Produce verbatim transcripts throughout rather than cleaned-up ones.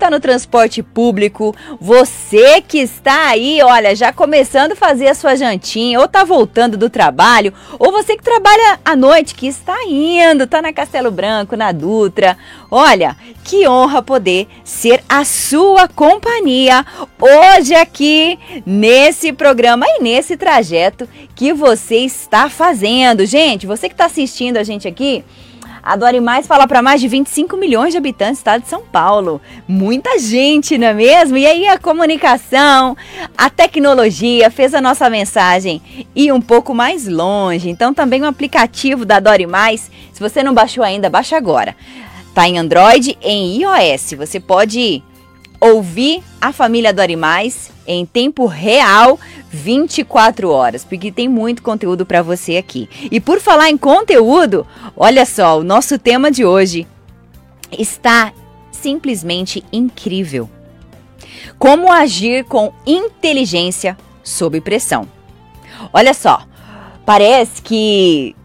está no transporte público, você que está aí, olha, já começando a fazer a sua jantinha, ou está voltando do trabalho, ou você que trabalha à noite, que está indo, está na Castelo Branco, na Dutra. Olha, que honra poder ser a sua companhia hoje aqui nesse programa e nesse trajeto que você está fazendo. Gente, você que está assistindo a gente aqui, a Dore Mais fala para mais de vinte e cinco milhões de habitantes do estado de São Paulo. Muita gente, não é mesmo? E aí a comunicação, a tecnologia fez a nossa mensagem ir um pouco mais longe. Então também o aplicativo da Dore Mais, se você não baixou ainda, baixa agora. Tá em Android e em iOS. Você pode ouvir a família Dore Mais em tempo real, vinte e quatro horas, porque tem muito conteúdo para você aqui. E por falar em conteúdo, olha só, o nosso tema de hoje está simplesmente incrível. Como agir com inteligência sob pressão. Olha só, parece que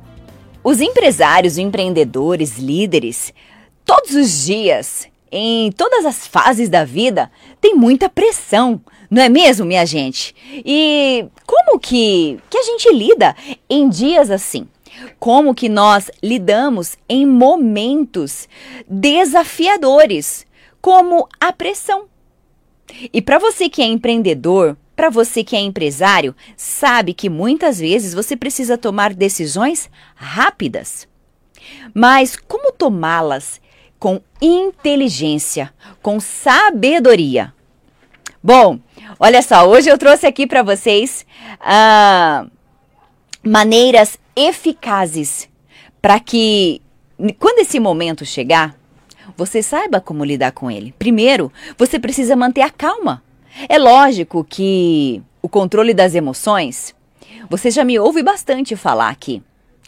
os empresários, empreendedores, líderes, todos os dias, em todas as fases da vida, tem muita pressão, não é mesmo, minha gente? E como que, que a gente lida em dias assim? Como que nós lidamos em momentos desafiadores, como a pressão? E para você que é empreendedor, para você que é empresário, sabe que muitas vezes você precisa tomar decisões rápidas. Mas como tomá-las com inteligência, com sabedoria? Bom, olha só, hoje eu trouxe aqui para vocês ah, maneiras eficazes para que, quando esse momento chegar, você saiba como lidar com ele. Primeiro, você precisa manter a calma. É lógico que o controle das emoções, você já me ouve bastante falar aqui.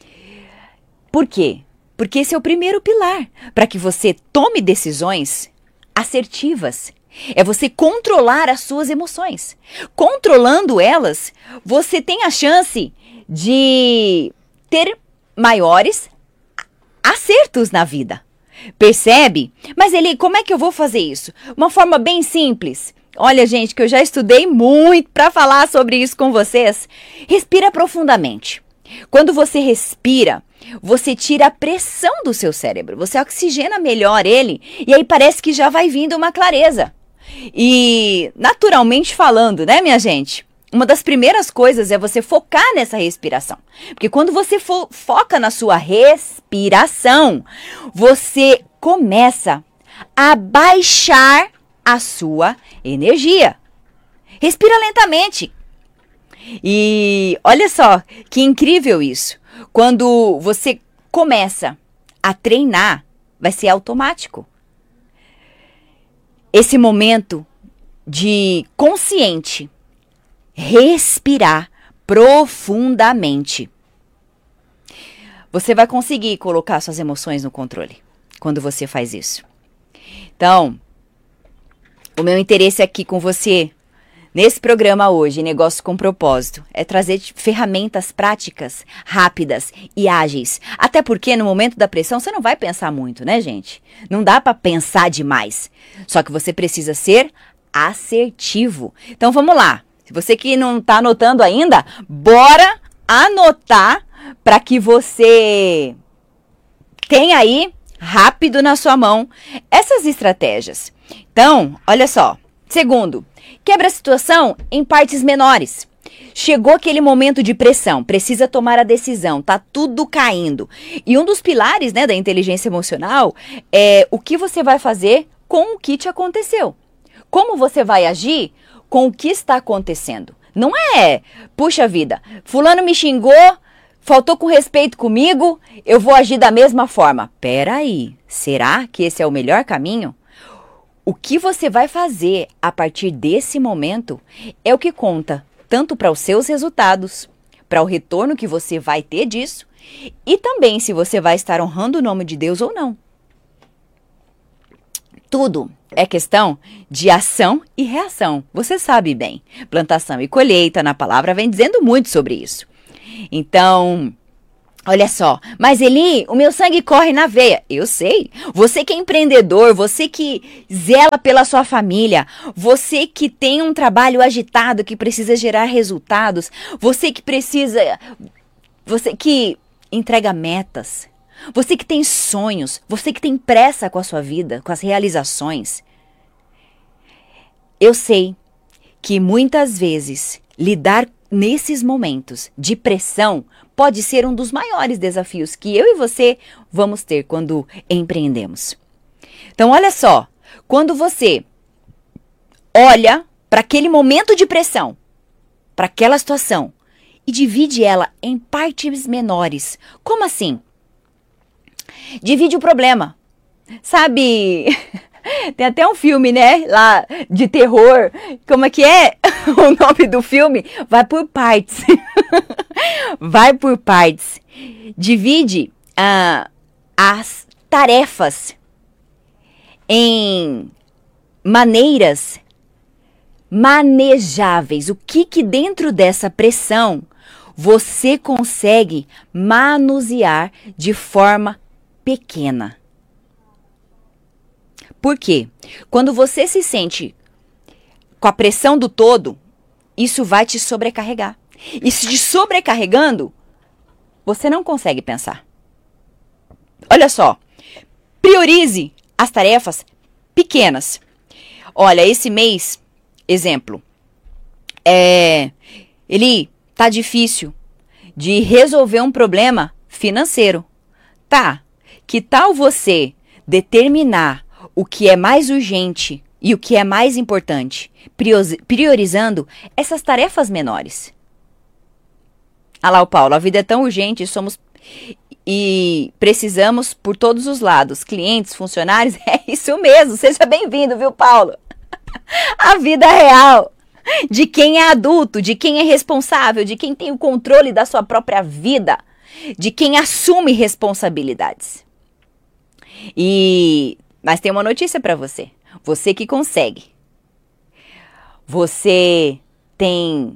Por quê? Porque esse é o primeiro pilar para que você tome decisões assertivas. É você controlar as suas emoções. Controlando elas, você tem a chance de ter maiores acertos na vida. Percebe? Mas ele, como é que eu vou fazer isso? Uma forma bem simples. Olha, gente, que eu já estudei muito para falar sobre isso com vocês. Respira profundamente. Quando você respira, você tira a pressão do seu cérebro, você oxigena melhor ele e aí parece que já vai vindo uma clareza. E naturalmente falando, né, minha gente? Uma das primeiras coisas é você focar nessa respiração. Porque quando você fo- foca na sua respiração, você começa a baixar a sua energia. Respira lentamente. E olha só, que incrível isso. Quando você começa a treinar, vai ser automático. Esse momento de consciente, respirar profundamente. Você vai conseguir colocar suas emoções no controle quando você faz isso. Então, o meu interesse aqui com você nesse programa hoje, Negócio com Propósito, é trazer ferramentas práticas, rápidas e ágeis. Até porque no momento da pressão você não vai pensar muito, né, gente? Não dá para pensar demais. Só que você precisa ser assertivo. Então vamos lá. Se você que não está anotando ainda, bora anotar para que você tenha aí rápido na sua mão essas estratégias. Então, olha só. Segundo, quebra a situação em partes menores. Chegou aquele momento de pressão, precisa tomar a decisão, tá tudo caindo. E um dos pilares, né, da inteligência emocional é o que você vai fazer com o que te aconteceu. Como você vai agir com o que está acontecendo. Não é, puxa vida, fulano me xingou, faltou com respeito comigo, eu vou agir da mesma forma. Peraí, será que esse é o melhor caminho? O que você vai fazer a partir desse momento é o que conta, tanto para os seus resultados, para o retorno que você vai ter disso, e também se você vai estar honrando o nome de Deus ou não. Tudo é questão de ação e reação. Você sabe bem, plantação e colheita na palavra vem dizendo muito sobre isso. Então, Olha só, mas Eli, o meu sangue corre na veia. Eu sei. Você que é empreendedor, você que zela pela sua família, você que tem um trabalho agitado que precisa gerar resultados, você que precisa, você que entrega metas, você que tem sonhos, você que tem pressa com a sua vida, com as realizações. Eu sei que muitas vezes lidar nesses momentos de pressão pode ser um dos maiores desafios que eu e você vamos ter quando empreendemos. Então, olha só, quando você olha para aquele momento de pressão, para aquela situação, e divide ela em partes menores. Como assim? Divide o problema. Sabe, tem até um filme, né, lá de terror. Como é que é o nome do filme? Vai por partes. Vai por partes. Divide ah, as tarefas em maneiras manejáveis. O que que dentro dessa pressão você consegue manusear de forma pequena? Por quê? Quando você se sente com a pressão do todo, isso vai te sobrecarregar. E se te sobrecarregando, você não consegue pensar. Olha só, priorize as tarefas pequenas. Olha, esse mês, exemplo, é, ele tá difícil de resolver um problema financeiro. Tá, que tal você determinar o que é mais urgente e o que é mais importante, priorizando essas tarefas menores? Ah lá o Paulo, a vida é tão urgente, somos e precisamos por todos os lados, clientes, funcionários, é isso mesmo, seja bem-vindo, viu, Paulo? A vida real de quem é adulto, de quem é responsável, de quem tem o controle da sua própria vida, de quem assume responsabilidades. E mas tem uma notícia para você, você que consegue, você tem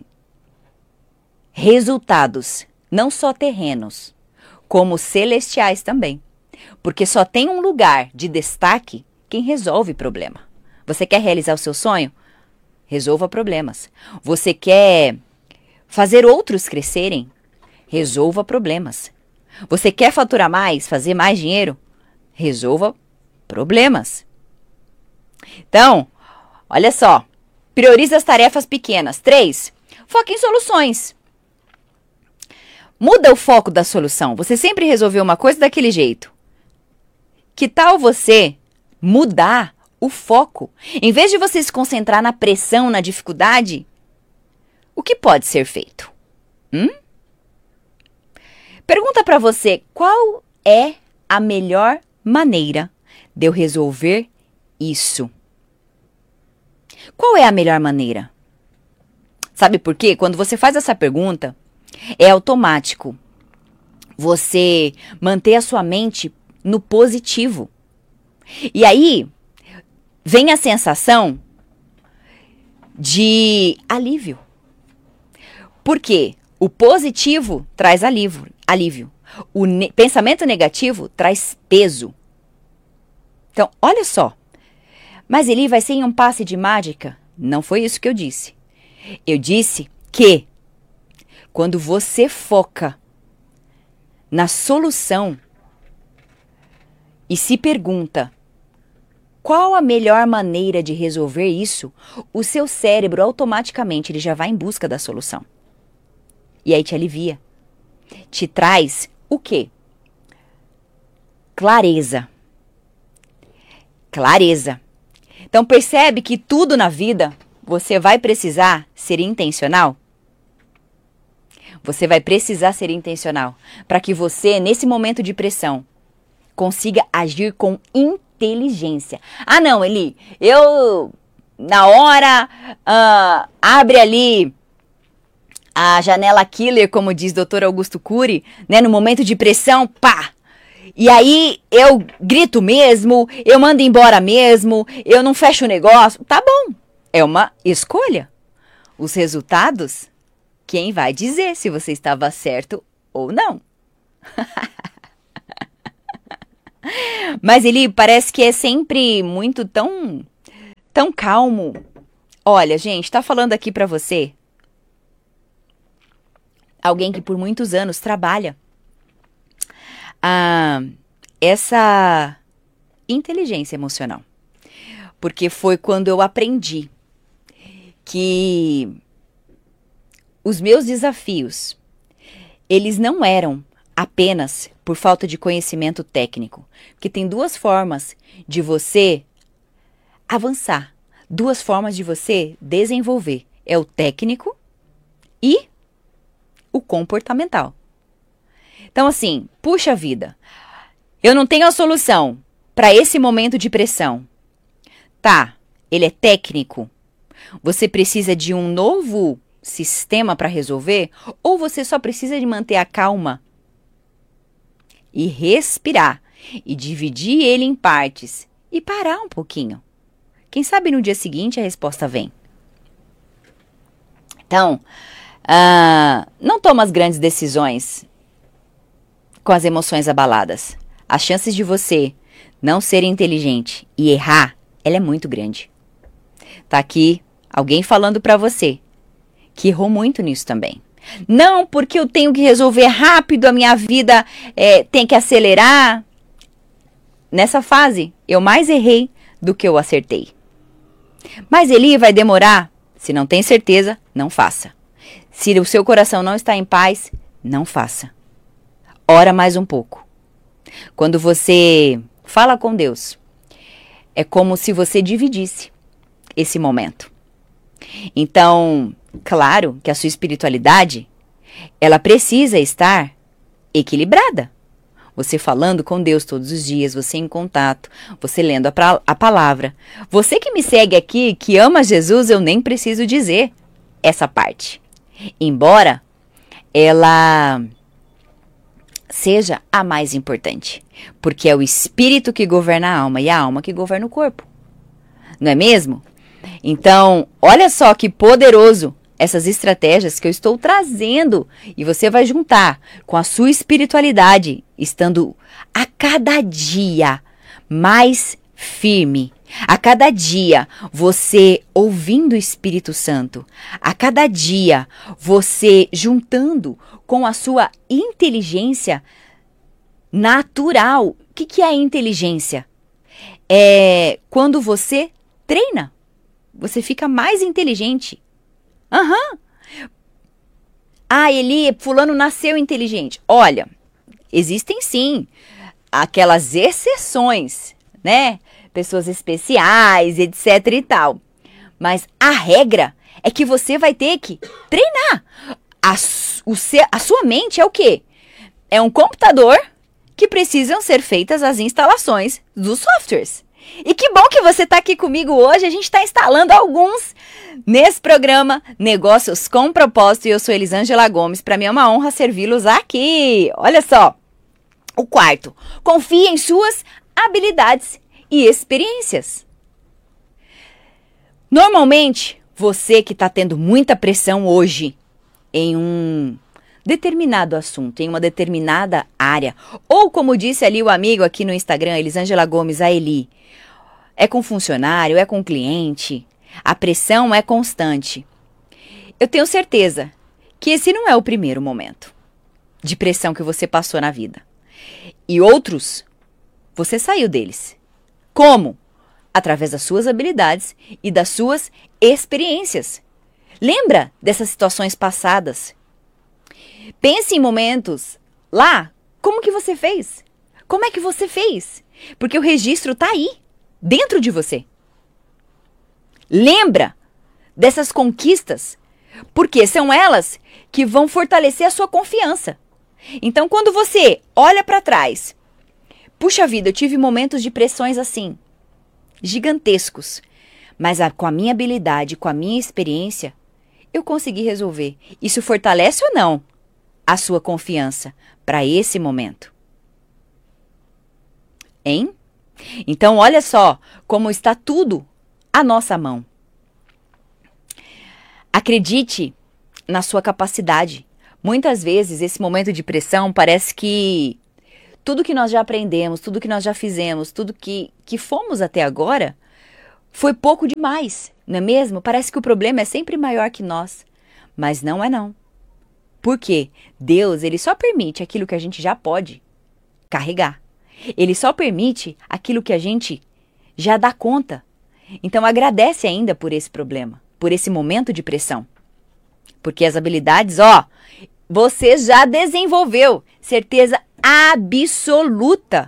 resultados, não só terrenos, como celestiais também. Porque só tem um lugar de destaque quem resolve problema. Você quer realizar o seu sonho? Resolva problemas. Você quer fazer outros crescerem? Resolva problemas. Você quer faturar mais, fazer mais dinheiro? Resolva problemas. Então, olha só. Priorize as tarefas pequenas. Três, foque em soluções. Muda o foco da solução. Você sempre resolveu uma coisa daquele jeito. Que tal você mudar o foco? Em vez de você se concentrar na pressão, na dificuldade, o que pode ser feito? Hum? Pergunta para você, qual é a melhor maneira de eu resolver isso? Qual é a melhor maneira? Sabe por quê? Quando você faz essa pergunta, é automático você manter a sua mente no positivo. E aí, vem a sensação de alívio. Por quê? O positivo traz alívio. alívio. O ne- pensamento negativo traz peso. Então, olha só. Mas ele vai ser em um passe de mágica? Não foi isso que eu disse. Eu disse que quando você foca na solução e se pergunta qual a melhor maneira de resolver isso, o seu cérebro automaticamente ele já vai em busca da solução. E aí te alivia. Te traz o quê? Clareza. Clareza. Então percebe que tudo na vida você vai precisar ser intencional? Você vai precisar ser intencional para que você, nesse momento de pressão, consiga agir com inteligência. Ah, não, Eli, eu, na hora, uh, abre ali a janela killer, como diz doutor Augusto Cury, né, no momento de pressão, pá! E aí eu grito mesmo, eu mando embora mesmo, eu não fecho o negócio. Tá bom, é uma escolha. Os resultados, quem vai dizer se você estava certo ou não? Mas ele parece que é sempre muito tão, tão calmo. Olha, gente, tá falando aqui pra você alguém que por muitos anos trabalha ah, essa inteligência emocional. Porque foi quando eu aprendi que os meus desafios, eles não eram apenas por falta de conhecimento técnico. Porque tem duas formas de você avançar, duas formas de você desenvolver. É o técnico e o comportamental. Então assim, puxa vida, eu não tenho a solução para esse momento de pressão. Tá, ele é técnico. Você precisa de um novo sistema para resolver? Ou você só precisa de manter a calma e respirar e dividir ele em partes e parar um pouquinho? Quem sabe no dia seguinte a resposta vem. Então, uh, não toma as grandes decisões com as emoções abaladas. As chances de você não ser inteligente e errar, ela é muito grande. Tá aqui alguém falando pra você que errou muito nisso também. Não, porque eu tenho que resolver rápido, a minha vida é, tem que acelerar. Nessa fase, eu mais errei do que eu acertei. Mas ele vai demorar? Se não tem certeza, não faça. Se o seu coração não está em paz, não faça. Ora mais um pouco. Quando você fala com Deus, é como se você dividisse esse momento. Então, claro que a sua espiritualidade, ela precisa estar equilibrada. Você falando com Deus todos os dias, você em contato, você lendo a, pra, a palavra. Você que me segue aqui, que ama Jesus, eu nem preciso dizer essa parte. Embora ela seja a mais importante, porque é o espírito que governa a alma e a alma que governa o corpo. Não é mesmo? Então, olha só que poderoso essas estratégias que eu estou trazendo e você vai juntar com a sua espiritualidade, estando a cada dia mais firme. A cada dia você ouvindo o Espírito Santo, a cada dia você juntando com a sua inteligência natural. O que, que é a inteligência? É quando você treina, você fica mais inteligente. Aham. Uhum. Ah, Eli, fulano nasceu inteligente. Olha, existem sim aquelas exceções, né? Pessoas especiais, etc e tal. Mas a regra é que você vai ter que treinar. A, o seu, a sua mente é o quê? É um computador que precisam ser feitas as instalações dos softwares. E que bom que você está aqui comigo hoje. A gente está instalando alguns nesse programa Negócios com Propósito. E eu sou Elisângela Gomes. Para mim é uma honra servi-los aqui. Olha só. O quarto. Confie em suas habilidades e experiências. Normalmente, você que está tendo muita pressão hoje em um determinado assunto, em uma determinada área, ou como disse ali o amigo aqui no Instagram, Elisângela Gomes, a Eli, é com funcionário, é com cliente, a pressão é constante. Eu tenho certeza que esse não é o primeiro momento de pressão que você passou na vida. E outros, você saiu deles. Como? Através das suas habilidades e das suas experiências. Lembra dessas situações passadas? Pense em momentos lá, como que você fez? Como é que você fez? Porque o registro está aí, dentro de você. Lembra dessas conquistas, porque são elas que vão fortalecer a sua confiança. Então, quando você olha para trás, puxa vida, eu tive momentos de pressões assim, gigantescos, mas a, com a minha habilidade, com a minha experiência, eu consegui resolver. Isso fortalece ou não a sua confiança para esse momento? Hein? Então, olha só como está tudo à nossa mão. Acredite na sua capacidade, Muitas vezes, esse momento de pressão parece que tudo que nós já aprendemos, tudo que nós já fizemos, tudo que, que fomos até agora, foi pouco demais, não é mesmo? Parece que o problema é sempre maior que nós, mas não é não. Por quê? Deus, ele só permite aquilo que a gente já pode carregar. Ele só permite aquilo que a gente já dá conta. Então agradece ainda por esse problema, por esse momento de pressão. Porque as habilidades, ó, você já desenvolveu, certeza absoluta.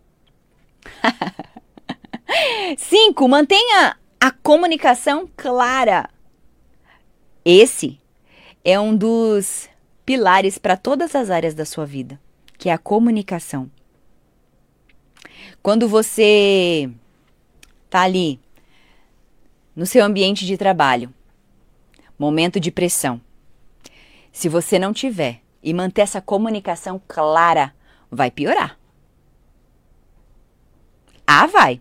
Cinco, mantenha a comunicação clara. Esse é um dos pilares para todas as áreas da sua vida, que é a comunicação. Quando você tá ali no seu ambiente de trabalho, momento de pressão, se você não tiver e manter essa comunicação clara, vai piorar. Ah, vai.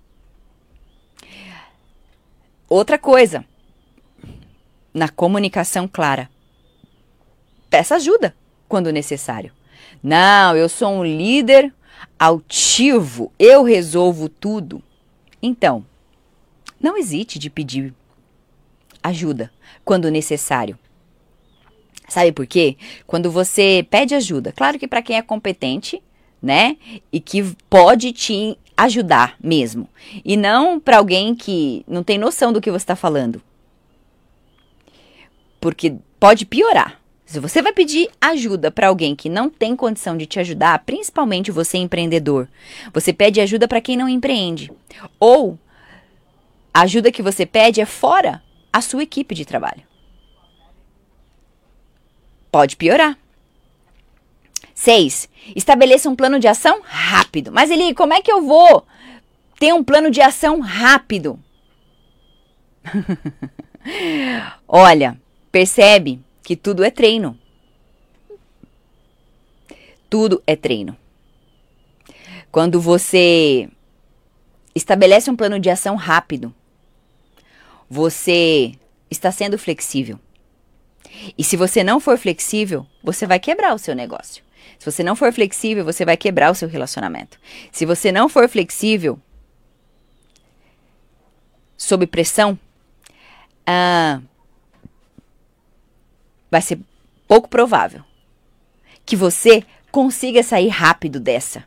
Outra coisa, na comunicação clara, peça ajuda quando necessário. Não, eu sou um líder altivo, eu resolvo tudo. Então, não hesite de pedir ajuda quando necessário. Sabe por quê? Quando você pede ajuda, claro que para quem é competente, né? E que pode te ajudar mesmo. E não para alguém que não tem noção do que você está falando. Porque pode piorar. Se você vai pedir ajuda para alguém que não tem condição de te ajudar, principalmente você empreendedor, você pede ajuda para quem não empreende. Ou a ajuda que você pede é fora a sua equipe de trabalho. Pode piorar. Seis, estabeleça um plano de ação rápido. Mas Eli, como é que eu vou ter um plano de ação rápido? Olha, percebe que tudo é treino. Tudo é treino. Quando você estabelece um plano de ação rápido, você está sendo flexível. E se você não for flexível, você vai quebrar o seu negócio. Se você não for flexível, você vai quebrar o seu relacionamento. Se você não for flexível, sob pressão, ah, vai ser pouco provável que você consiga sair rápido dessa.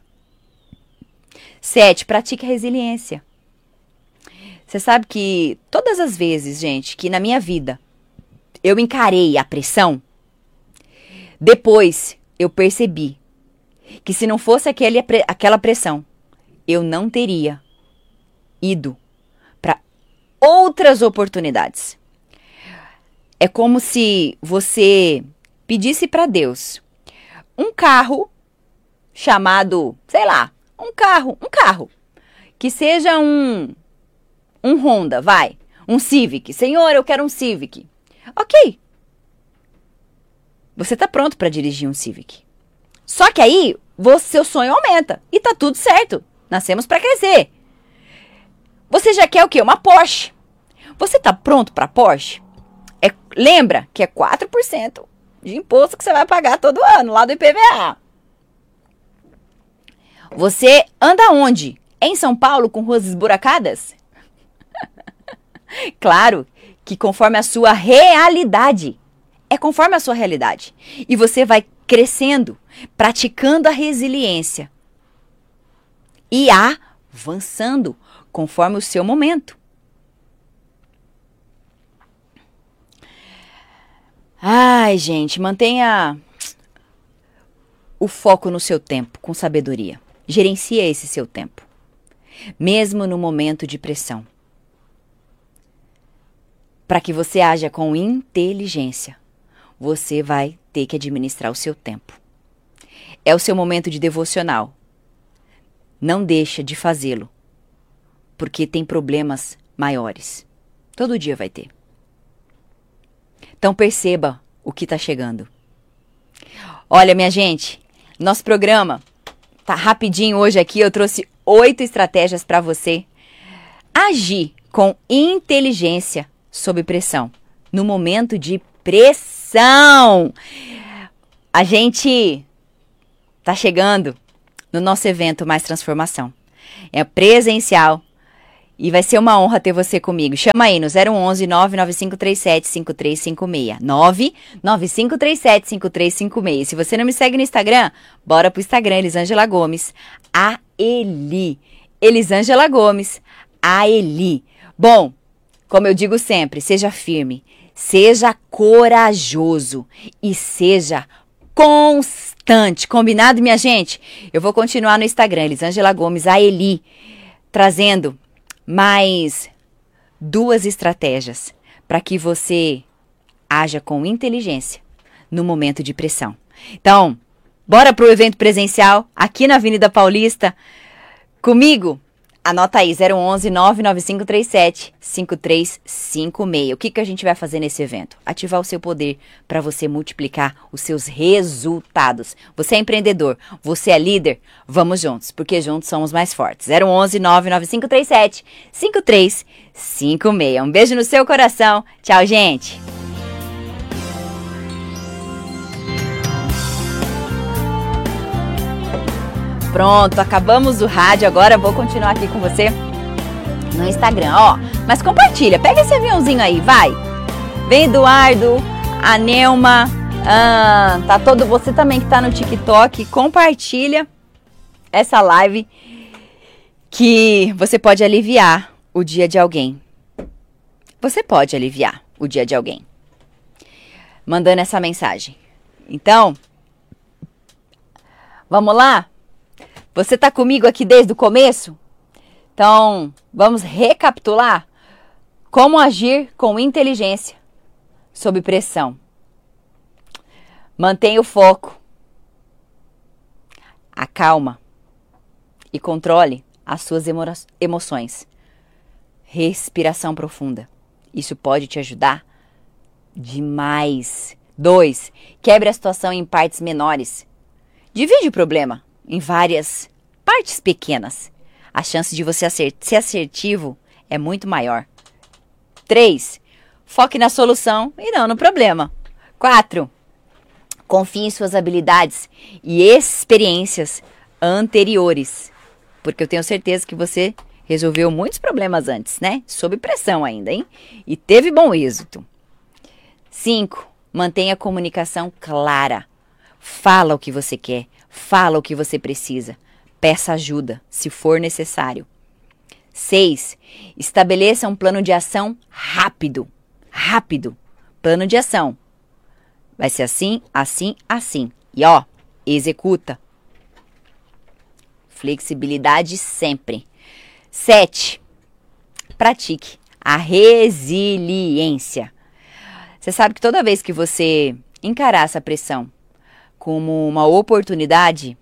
Sete, pratique a resiliência. Você sabe que todas as vezes, gente, que na minha vida eu encarei a pressão, depois eu percebi que se não fosse aquele, aquela pressão, eu não teria ido para outras oportunidades. É como se você pedisse para Deus um carro chamado, sei lá, um carro, um carro, que seja um, um Honda, vai, um Civic. Senhor, eu quero um Civic. Ok. Você está pronto para dirigir um Civic. Só que aí, você, seu sonho aumenta. E tá tudo certo. Nascemos para crescer. Você já quer o quê? Uma Porsche. Você está pronto para Porsche? É, lembra que é quatro por cento de imposto que você vai pagar todo ano, lá do I P V A. Você anda onde? Em São Paulo com ruas esburacadas? Claro que conforme a sua realidade. É conforme a sua realidade. E você vai crescendo, praticando a resiliência. E avançando conforme o seu momento. Ai, gente, mantenha o foco no seu tempo com sabedoria. Gerencia esse seu tempo. Mesmo no momento de pressão. Para que você haja com inteligência, você vai ter que administrar o seu tempo. É o seu momento de devocional. Não deixa de fazê-lo, porque tem problemas maiores. Todo dia vai ter. Então perceba o que está chegando. Olha, minha gente, nosso programa tá rapidinho hoje aqui. Eu trouxe oito estratégias para você agir com inteligência sob pressão, no momento de pressão. A gente tá chegando no nosso evento Mais Transformação. É presencial e vai ser uma honra ter você comigo. Chama aí no zero onze, nove nove cinco três sete, cinco três cinco seis. nove nove cinco três sete, cinco três cinco seis. Se você não me segue no Instagram, bora pro Instagram, Elisângela Gomes. A Eli. Elisângela Gomes. A Eli. Bom, como eu digo sempre, seja firme, seja corajoso e seja constante. Combinado, minha gente? Eu vou continuar no Instagram, Elisângela Gomes, a Eli, trazendo mais duas estratégias para que você haja com inteligência no momento de pressão. Então, bora pro evento presencial aqui na Avenida Paulista comigo. Anota aí, zero onze, nove nove cinco três sete, cinco três cinco seis. O que, que a gente vai fazer nesse evento? Ativar o seu poder para você multiplicar os seus resultados. Você é empreendedor, você é líder? Vamos juntos, porque juntos somos mais fortes. zero onze, nove nove cinco três sete, cinco três cinco seis. Um beijo no seu coração. Tchau, gente. Pronto, acabamos o rádio, agora vou continuar aqui com você no Instagram, ó. Mas compartilha, pega esse aviãozinho aí, vai. Vem Eduardo, a Neuma, ah, tá todo, você também que tá no TikTok, compartilha essa live que você pode aliviar o dia de alguém. Você pode aliviar o dia de alguém mandando essa mensagem. Então, vamos lá? Você tá comigo aqui desde o começo? Então, vamos recapitular como agir com inteligência sob pressão. Mantenha o foco, acalma e controle as suas emo- emoções. Respiração profunda. Isso pode te ajudar demais. Dois, quebre a situação em partes menores. Divide o problema em várias partes pequenas. A chance de você ser assertivo é muito maior. Três, foque na solução e não no problema. Quatro, confie em suas habilidades e experiências anteriores. Porque eu tenho certeza que você resolveu muitos problemas antes, né? Sob pressão ainda, hein? E teve bom êxito. Cinco, mantenha a comunicação clara. Fala o que você quer. Fala o que você precisa. Peça ajuda, se for necessário. Seis, estabeleça um plano de ação rápido. Rápido. Plano de ação. Vai ser assim, assim, assim. E ó, executa. Flexibilidade sempre. Sete, pratique a resiliência. Você sabe que toda vez que você encarar essa pressão como uma oportunidade,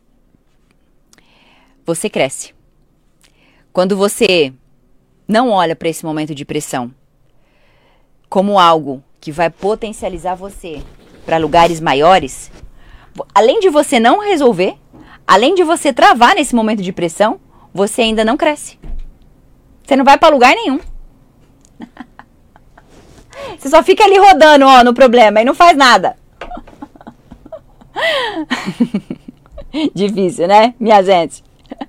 você cresce. Quando você não olha para esse momento de pressão como algo que vai potencializar você para lugares maiores, além de você não resolver, além de você travar nesse momento de pressão, você ainda não cresce. Você não vai para lugar nenhum. Você só fica ali rodando, ó, no problema e não faz nada. Difícil, né, minha gente?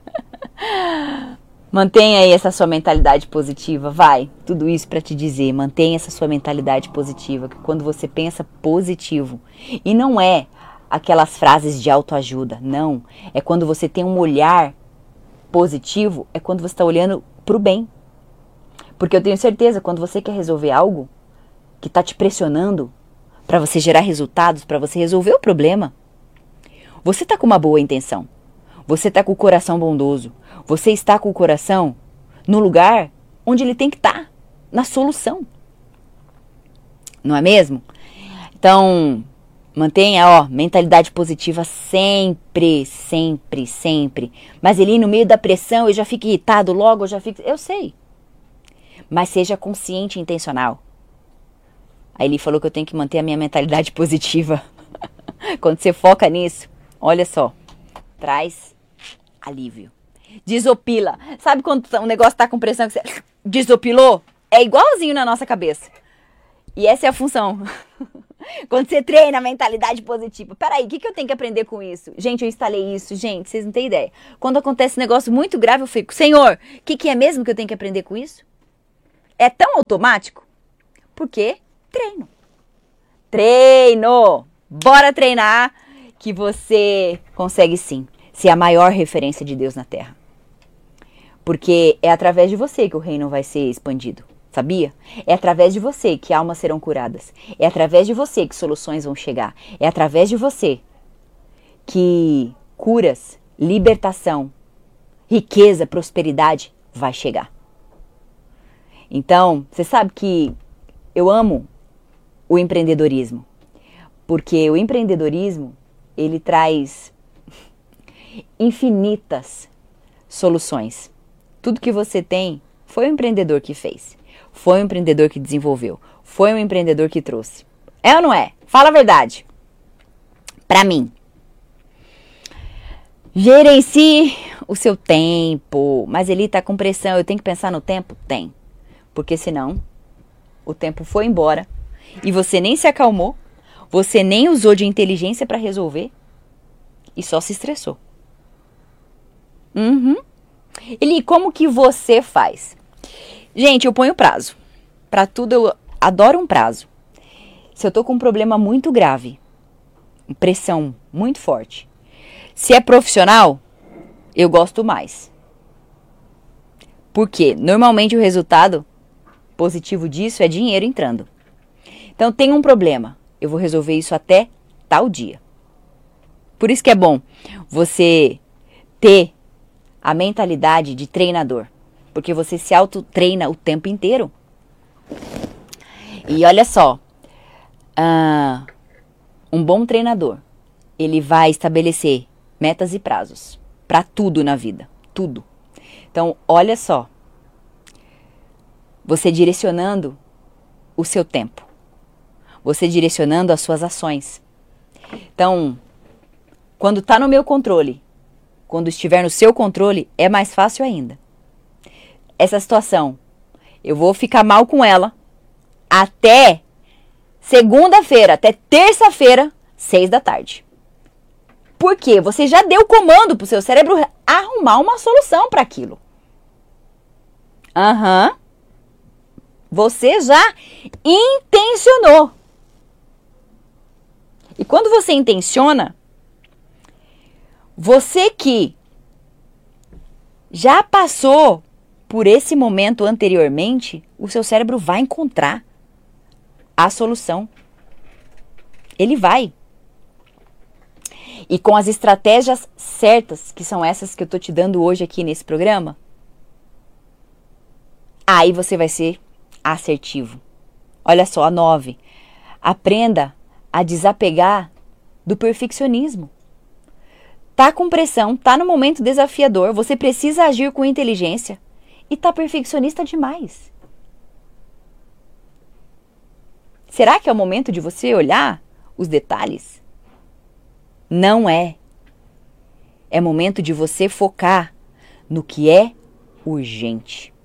Mantenha aí essa sua mentalidade positiva, vai. Tudo isso para te dizer, mantenha essa sua mentalidade positiva, que quando você pensa positivo, e não é aquelas frases de autoajuda, não. É quando você tem um olhar positivo, é quando você está olhando pro bem. Porque eu tenho certeza, quando você quer resolver algo que está te pressionando para você gerar resultados, para você resolver o problema, você está com uma boa intenção. Você está com o coração bondoso. Você está com o coração no lugar onde ele tem que estar, na solução. Não é mesmo? Então, mantenha, ó, mentalidade positiva sempre, sempre, sempre. Mas ali no meio da pressão eu já fico irritado logo, eu já fico... Eu sei. Mas seja consciente e intencional. Aí ele falou que eu tenho que manter a minha mentalidade positiva. Quando você foca nisso, olha só, traz alívio. Desopila. Sabe quando o negócio tá com pressão que você desopilou? É igualzinho na nossa cabeça. E essa é a função Quando você treina a mentalidade positiva. Peraí, o que, que eu tenho que aprender com isso? Gente, eu instalei isso. Gente, vocês não têm ideia. Quando acontece um negócio muito grave, eu fico, Senhor, o que, que é mesmo que eu tenho que aprender com isso? É tão automático? Porque treino. Treino! Bora treinar que você consegue sim ser a maior referência de Deus na Terra. Porque é através de você que o reino vai ser expandido. Sabia? É através de você que almas serão curadas. É através de você que soluções vão chegar. É através de você que curas, libertação, riqueza, prosperidade vai chegar. Então, você sabe que eu amo o empreendedorismo. Porque o empreendedorismo, ele traz infinitas soluções. Tudo que você tem foi o empreendedor que fez. Foi o empreendedor que desenvolveu. Foi o empreendedor que trouxe. É ou não é? Fala a verdade. Pra mim. Gerencie o seu tempo. Mas ele tá com pressão. Eu tenho que pensar no tempo? Tem. Porque senão, o tempo foi embora. E você nem se acalmou. Você nem usou de inteligência pra resolver. E só se estressou. Uhum. Eli, como que você faz? Gente, eu ponho prazo. Pra tudo eu adoro um prazo. Se eu tô com um problema muito grave, pressão muito forte. Se é profissional, eu gosto mais. Porque normalmente o resultado positivo disso é dinheiro entrando. Então tem um problema, eu vou resolver isso até tal dia. Por isso que é bom você ter a mentalidade de treinador. Porque você se autotreina o tempo inteiro. E olha só. Uh, um bom treinador, ele vai estabelecer metas e prazos. Para tudo na vida. Tudo. Então, olha só. Você direcionando o seu tempo. Você direcionando as suas ações. Então, quando está no meu controle, quando estiver no seu controle, é mais fácil ainda. Essa situação, eu vou ficar mal com ela até segunda-feira, até terça-feira, seis da tarde. Por quê? Você já deu comando pro seu cérebro arrumar uma solução para aquilo. Aham. Uhum. Você já intencionou. E quando você intenciona, você que já passou por esse momento anteriormente, o seu cérebro vai encontrar a solução. Ele vai. E com as estratégias certas, que são essas que eu tô te dando hoje aqui nesse programa, aí você vai ser assertivo. Olha só, a nove. Aprenda a desapegar do perfeccionismo. Tá com pressão, tá no momento desafiador, você precisa agir com inteligência. E tá perfeccionista demais. Será que é o momento de você olhar os detalhes? Não é. É momento de você focar no que é urgente.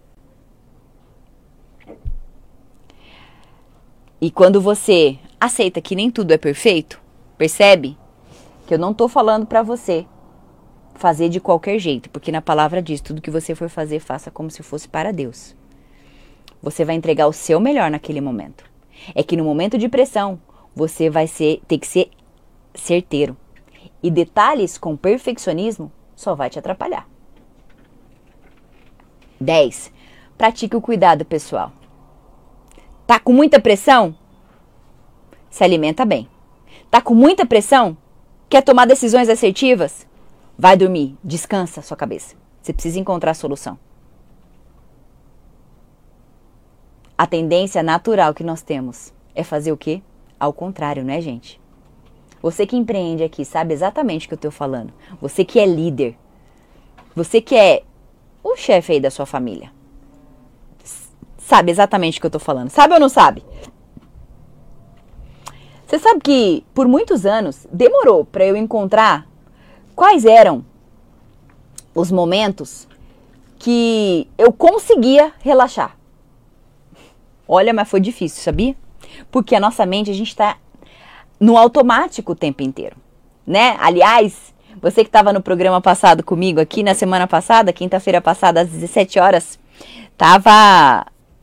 E quando você aceita que nem tudo é perfeito, percebe que eu não tô falando pra você fazer de qualquer jeito, porque na palavra diz, tudo que você for fazer, faça como se fosse para Deus. Você vai entregar o seu melhor naquele momento. É que no momento de pressão, você vai ser, ter que ser certeiro. E detalhes com perfeccionismo só vai te atrapalhar. dez. Pratique o cuidado pessoal. Tá com muita pressão? Se alimenta bem. Tá com muita pressão? Quer tomar decisões assertivas? Vai dormir, descansa a sua cabeça. Você precisa encontrar a solução. A tendência natural que nós temos é fazer o quê? Ao contrário, né, gente? Você que empreende aqui sabe exatamente o que eu estou falando. Você que é líder. Você que é o chefe aí da sua família. Sabe exatamente o que eu estou falando. Sabe ou não sabe? Você sabe que por muitos anos demorou para eu encontrar quais eram os momentos que eu conseguia relaxar. Olha, mas foi difícil, sabia? Porque a nossa mente, a gente está no automático o tempo inteiro, né? Aliás, você que estava no programa passado comigo aqui, na semana passada, quinta-feira passada, às dezessete horas, estava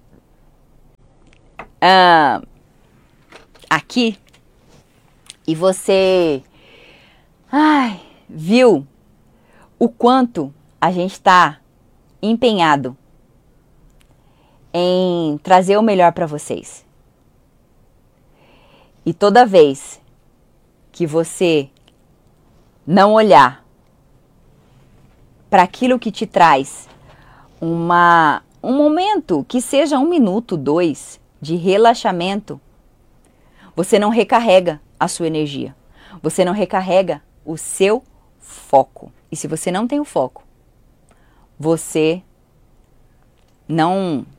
uh, aqui e você ai, viu o quanto a gente está empenhado em trazer o melhor para vocês. E toda vez que você não olhar para aquilo que te traz uma, um momento, que seja um minuto, dois, de relaxamento, você não recarrega a sua energia. Você não recarrega o seu foco. E se você não tem o foco, você não,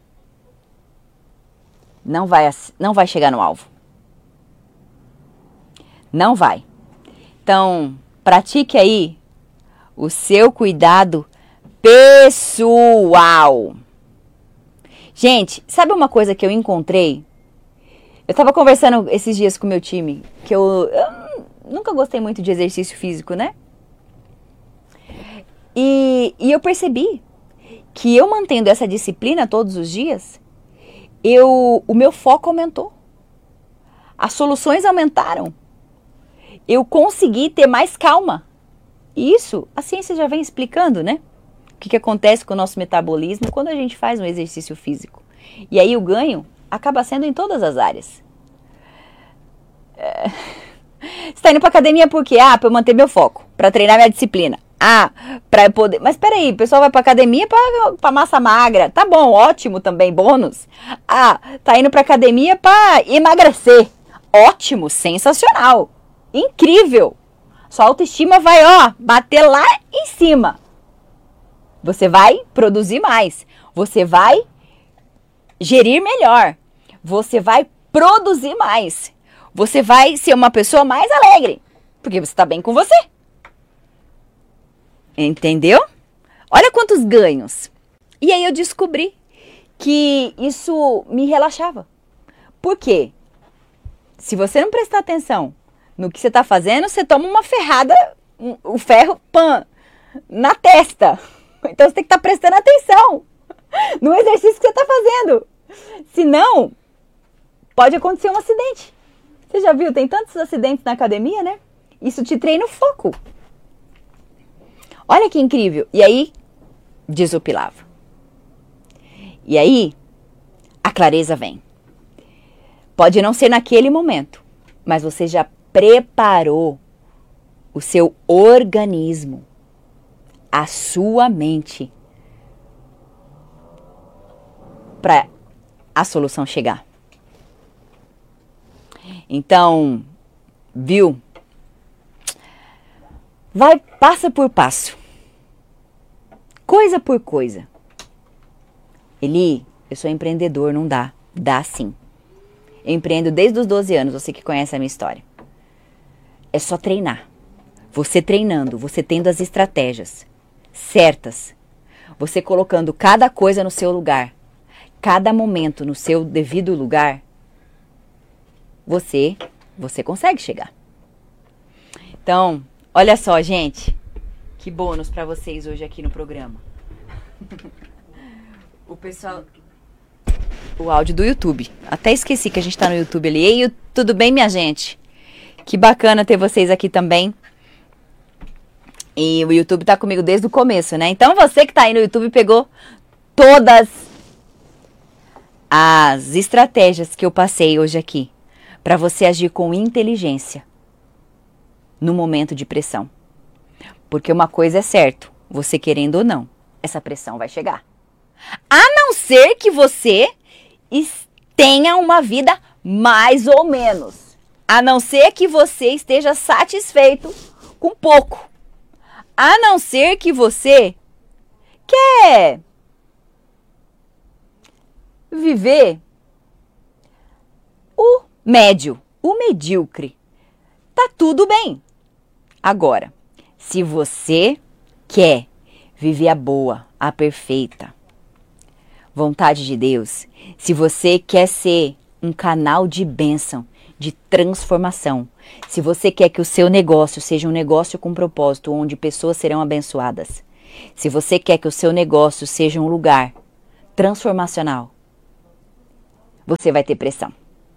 não, vai, não vai chegar no alvo. Não vai. Então, pratique aí o seu cuidado pessoal. Gente, sabe uma coisa que eu encontrei? Eu tava conversando esses dias com o meu time, que eu, eu nunca gostei muito de exercício físico, né? E, e eu percebi que eu mantendo essa disciplina todos os dias, eu, o meu foco aumentou. As soluções aumentaram. Eu consegui ter mais calma. E isso, a ciência já vem explicando, né? O que, que acontece com o nosso metabolismo quando a gente faz um exercício físico. E aí o ganho acaba sendo em todas as áreas. É... Você está indo para academia por quê? Ah, para eu manter meu foco, para treinar minha disciplina. Ah, para eu poder... Mas peraí, o pessoal vai para academia para massa magra. Tá bom, ótimo também, bônus. Ah, tá indo para academia para emagrecer. Ótimo, sensacional. Incrível! Sua autoestima vai, ó, bater lá em cima. Você vai produzir mais. Você vai gerir melhor. Você vai produzir mais. Você vai ser uma pessoa mais alegre. Porque você está bem com você. Entendeu? Olha quantos ganhos. E aí eu descobri que isso me relaxava. Por quê? Se você não prestar atenção no que você está fazendo, você toma uma ferrada, um, o ferro, pã, na testa. Então você tem que estar tá prestando atenção no exercício que você está fazendo. Senão, pode acontecer um acidente. Você já viu? Tem tantos acidentes na academia, né? Isso te treina o foco. Olha que incrível. E aí, desopilava. E aí, a clareza vem. Pode não ser naquele momento, mas você já preparou o seu organismo, a sua mente, para a solução chegar. Então, viu? Vai passo por passo, coisa por coisa. Eli, eu sou empreendedor, não dá. Dá sim. Eu empreendo desde os doze anos, você que conhece a minha história. É só treinar. Você treinando, você tendo as estratégias certas. Você colocando cada coisa no seu lugar. Cada momento no seu devido lugar. Você, você consegue chegar. Então, olha só, gente. Que bônus para vocês hoje aqui no programa. O pessoal... O áudio do YouTube. Até esqueci que a gente tá no YouTube ali. Ei, tudo bem, minha gente? Que bacana ter vocês aqui também. E o YouTube tá comigo desde o começo, né? Então você que tá aí no YouTube pegou todas as estratégias que eu passei hoje aqui para você agir com inteligência no momento de pressão. Porque uma coisa é certo, você querendo ou não, essa pressão vai chegar. A não ser que você tenha uma vida mais ou menos. A não ser que você esteja satisfeito com pouco. A não ser que você quer viver o médio, o medíocre. Tá tudo bem. Agora, se você quer viver a boa, a perfeita vontade de Deus, se você quer ser um canal de bênção, de transformação. Se você quer que o seu negócio seja um negócio com propósito, onde pessoas serão abençoadas. Se você quer que o seu negócio seja um lugar transformacional, você vai ter pressão.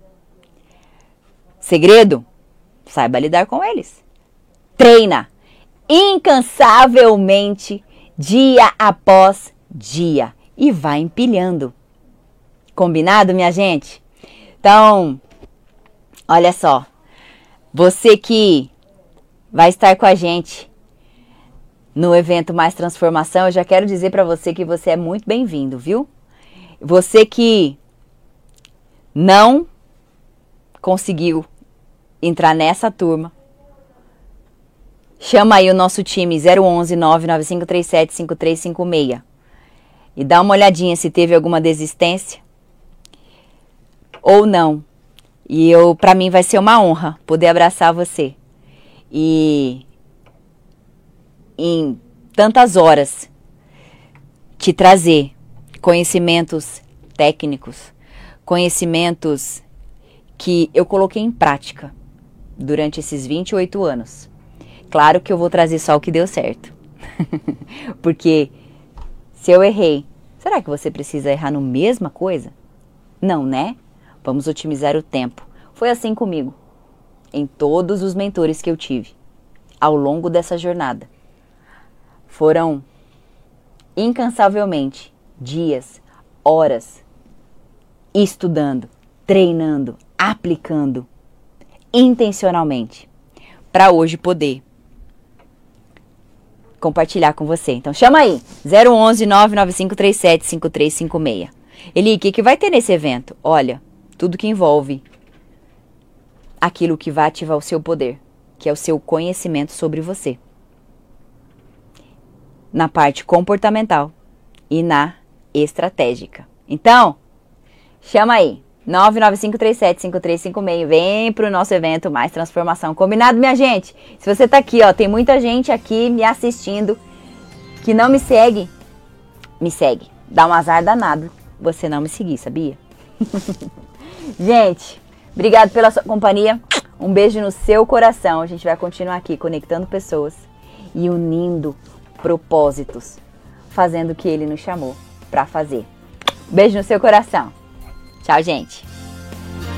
Segredo? Saiba lidar com eles. Treina incansavelmente, dia após dia. E vai empilhando. Combinado, minha gente? Então, olha só. Você que vai estar com a gente no evento Mais Transformação, eu já quero dizer para você que você é muito bem-vindo, viu? Você que não conseguiu entrar nessa turma, chama aí o nosso time zero onze, nove nove cinco três sete, cinco três cinco seis e dá uma olhadinha se teve alguma desistência ou não. E eu, para mim vai ser uma honra poder abraçar você e em tantas horas te trazer conhecimentos técnicos, conhecimentos que eu coloquei em prática durante esses vinte e oito anos. Claro que eu vou trazer só o que deu certo. Porque se eu errei, será que você precisa errar no mesma coisa? Não, né? Vamos otimizar o tempo. Foi assim comigo, em todos os mentores que eu tive, ao longo dessa jornada. Foram incansavelmente dias, horas, estudando, treinando, aplicando, intencionalmente, para hoje poder compartilhar com você. Então chama aí, zero onze, nove nove cinco três sete, cinco três cinco seis. Eli, o que, que vai ter nesse evento? Olha, tudo que envolve aquilo que vai ativar o seu poder, que é o seu conhecimento sobre você. Na parte comportamental e na estratégica. Então, chama aí, nove nove cinco três sete, cinco três cinco seis, vem pro nosso evento Mais Transformação. Combinado, minha gente? Se você tá aqui, ó, tem muita gente aqui me assistindo que não me segue, me segue. Dá um azar danado você não me seguir, sabia? Gente, obrigado pela sua companhia. Um beijo no seu coração. A gente vai continuar aqui conectando pessoas e unindo propósitos, fazendo o que ele nos chamou para fazer. Beijo no seu coração. Tchau, gente.